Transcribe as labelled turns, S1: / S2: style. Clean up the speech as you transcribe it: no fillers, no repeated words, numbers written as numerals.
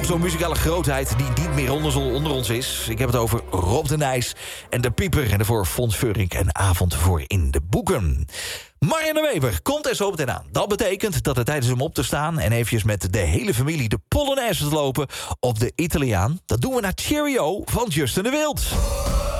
S1: ook zo'n muzikale grootheid die niet meer onder ons is. Ik heb het over Rob de Nijs en de Pieper. En daarvoor Fons Vuuring en Avond voor in de boeken. Marianne Weber komt er zo meteen aan. Dat betekent dat het tijd is om op te staan en eventjes met de hele familie de Polonaise te lopen op de Italiaan. Dat doen we naar Cheerio van Justin de Wild.